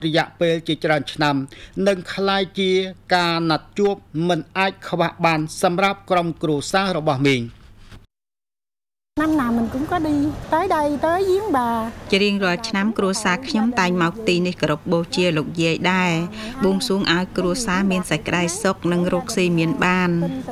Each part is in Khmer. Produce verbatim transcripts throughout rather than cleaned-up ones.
រយៈពេលជាច្រើនឆ្នាំនឹងក្លាយជាការណាត់ជួបមិនអាចខ្វះបានសម្រាប់ក្រុមគ្រួសាររបស់មីង năm nào mình cũng có đi tới đây tới giếng bà. Chỉ riêng rồi năm cua sa nhóm tay mọc tì ní cột bồ chia lục dây đai buông xuống áo cua sa miền sạch đai sốc nâng rục xì miền ban.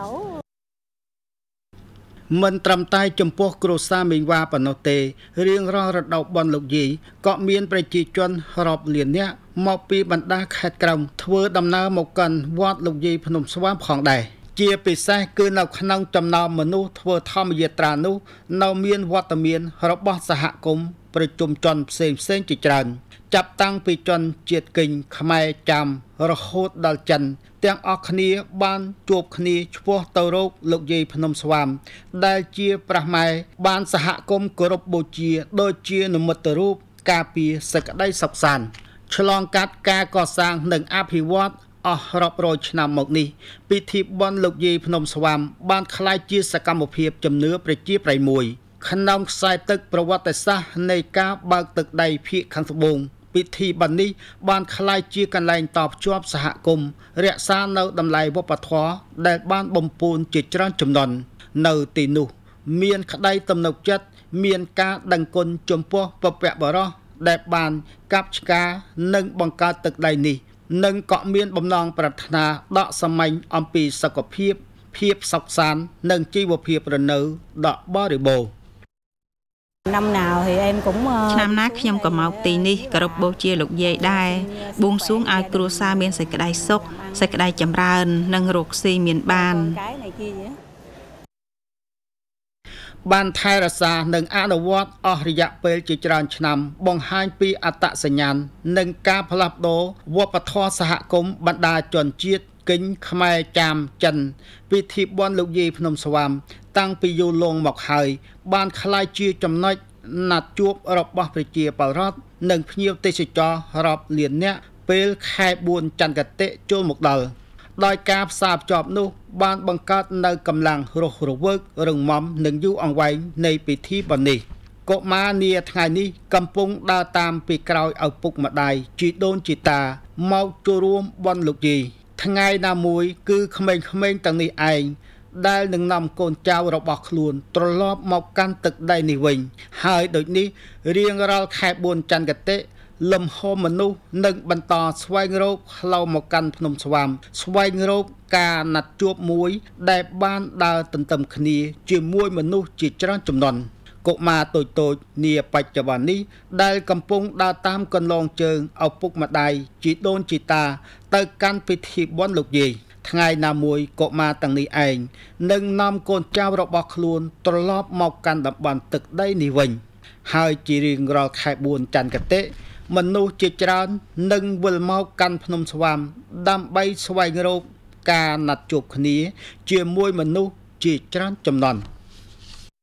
Mình trầm tay chùmពោះគ្រួសារមីងវ៉ាប៉ុណ្ណោះទេរៀងរាល់រដូវបុណ្យលោកយាយក៏មានប្រជាជនរាប់លាននាក់មកពីបណ្ដាខេត្តក្រោមធ្វើដំណើរមកកាន់វត្តលោកយាយភ្នំស្វាមផងដែរជាពិសេសគឺនៅក្នុងចំណោមមនុស្សធ្វើធម្មយាត្រានោះនៅមានវត្តមានរបស់សហគមន៍ប្រជុំជនផ្សេងផ្សេងជាច្រើនចាប់តាំងពីជនជាតិកិញ្ញខ្មែរចាំរហូតដល់ចិនទាំងអស់គ្នាបានជួបគ្នាឆ្ពោះទៅរកលោកយាយភ្នំស្វាមដែលជាព្រះម៉ែបានសហគមន៍គោរពបូជាដូចជានិមិត្តរូបការពារសេចក្តីសុខសាន្តឆ្លងកាត់ការកសាងនិងអភិវឌ្ឍអស់រាប់រយឆ្នាំមកនេះពិធីបុណ្យលោកយាយភ្នំស្វាមបានក្លាយជាសកម្មភាពជំនឿប្រជាប្រិយមួយក្នុងខ្សែទឹកប្រវត្តិសាស្ត្រនៃការបើកទឹកដីភាគខាងត្បូងពិធីបុណ្យនេះបានក្លាយជាកន្លែងតភ្ជាប់សហគមន៍រក្សានៅតម្លៃវប្បធម៌ដែលបានបំពូនជាច្រើនជំនាន់នៅទីនោះមានក្តីទំនុកចិត្តមានការដឹងគុណចំពោះបព្វបុរសដែលបានកាប់ឆ្ការនិងបង្កើតទឹកដីនេះនិងក៏មានបំណងប្រាថ្នាដកសម្ញអំពីសុខភាពភាពសុខសាន្តនិងជីវភាពរស់នៅដកបរិបូរណ៍ năm nào thì em cũng năm nát khi em có mọc tì ní cà rốt bồ chia lục dây đai buông xuống ai cua sa miền sạch đai sốc sạch đai chầm ran nâng rục xì miền ban ban thay ra xa nâng án award ở rìaពេលជាច្រើនឆ្នាំបង្ហាញពីអត្តសញ្ញាណនិងការផ្លាស់ប្ដូរវប្បធម៌សហគមន៍បណ្ដាជនជាតិកិញ្ញខ្មែរចាមចិនពិធីបុណ្យលោកយាយភ្នំស្វាមតាំងពីយូរលង់មកហើយបានក្លាយជាចំណុចណាត់ជួបរបស់ប្រជាពលរដ្ឋនិងភ្ញៀវទេសចររាប់លាននាក់ពេលខែបួនចន្ទគតិចូលមកដល់ដោយការផ្សារភ្ជាប់នោះបានបង្កើតនៅកម្លាំងរស់រវើករឹងមាំនិងយូរអង្វែងនៃពិធីបុណ្យនេះកុមារនាថ្ងៃនេះកំពុងដើរតាមពីក្រោយឪពុកម្ដាយជីដូនជីតាមកចូលរួមបុណ្យលោកយាយថ្ងៃណាមួយគឺក្មេងៗទាំងនេះឯងដែលនឹងនាំកូនចៅរបស់ខ្លួនត្រឡប់មកកាន់ទឹកដីនេះវិញហើយដូចនេះរៀងរាល់ខែបួនចន្ទគតិលំហមនុស្សនឹងបន្តស្វែងរកផ្លូវមកកាន់ភ្នំស្វាមស្វែងរកការណាត់ជួបមួយដែលបានដើរទន្ទឹមគ្នាជាមួយមនុស្សជាច្រើនជំនាន់កុមារតូចតូចនាបច្ចុប្បន្ននេះដែលកំពុងដើរតាមកន្លងជើងឪពុកម្ដាយជីដូនជីតាទៅកាន់ពិធីបុណ្យលោកយាយថ្ងៃណាមួយកុមារទាំងនេះឯងនឹងនាំកូនចៅរបស់ខ្លួនត្រឡប់មកកាន់តំបន់ទឹកដីនេះវិញហើយជារៀងរាល់ខែបួនចន្ទគតិមនុស្សជាច្រើននឹងវិលមកកាន់ភ្នំស្វាមដើម្បីស្វែងរកការណាត់ជួបគ្នាជាមួយមនុស្សជាច្រើនជំនាន់